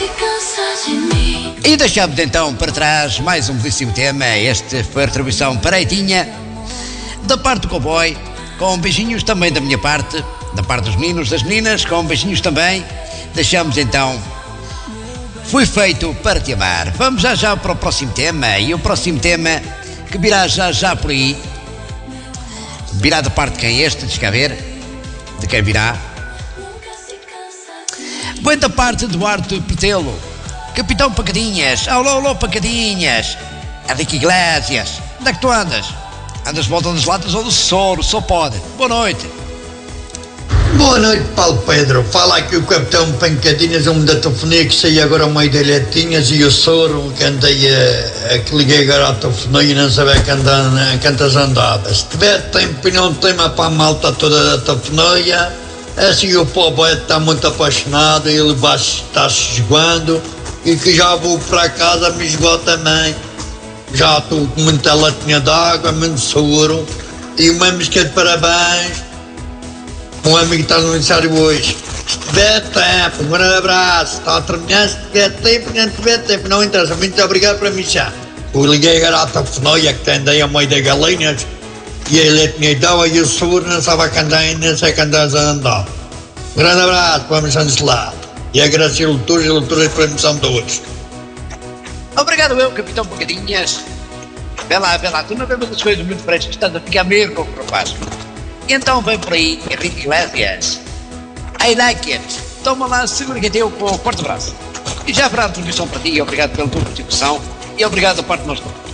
E deixamos então para trás mais um belíssimo tema. Este foi a retribuição pareitinha da parte do cowboy, com beijinhos também da minha parte, da parte dos meninos, das meninas, com beijinhos também. Deixamos então Fui Feito para Te Amar. Vamos já para o próximo tema. E o próximo tema que virá já por aí, virá da parte de quem este, deixa cá ver de quem virá. Vem da parte de Duarte Petelo, Capitão Pacadinhas. Alô, Pacadinhas. Henrique Iglesias, onde é que tu andas? Andas de volta das latas ou do soro? Só pode. Boa noite. Boa noite, Paulo Pedro. Fala aqui o Capitão Pancadinhas, um da telefonia que saí agora ao meio das letinhas, e o soro que andei que liguei agora à telefonia e não sabia quantas andadas. Se tiver tempo e não tema para a malta toda da telefonia, assim o pobre está muito apaixonado, ele está-se jogando, e que já vou para casa me jogar também. Já estou com muita latinha de água, muito soro, e uma música de parabéns. Um amigo está no aniversário hoje. Se tiver tempo, um grande abraço. Está a terminar, se tiver tempo, não tiver tempo, não interessa. Muito obrigado para mim já. Eu liguei agora à telefonia que tem aí ao meio das galinhas, e ele tinha ido e o soro não sabe cantar, nem sei cantar a andar. Um grande abraço para a missão de lado. E agradecer a leituras pela missão de hoje. Obrigado, Capitão Pacadinhas. Vê lá, tu não vês as coisas muito frescas, estás a ficar meio com o rapaz. Então vem por aí Henrique Iglesias. I like it. Toma lá, segura que teu com o forte abraço. E já para a transmissão para ti, obrigado pela tua participação e obrigado da parte de nós todos.